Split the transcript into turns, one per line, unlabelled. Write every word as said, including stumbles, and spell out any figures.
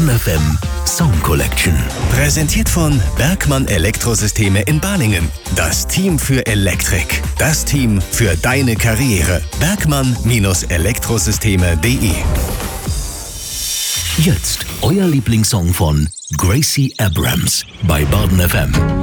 Baden F M Song Collection. Präsentiert von Bergmann Elektrosysteme in Balingen. Das Team für Elektrik. Das Team für deine Karriere. Bergmann Elektrosysteme punkt de. Jetzt euer Lieblingssong von Gracie Abrams bei Baden F M.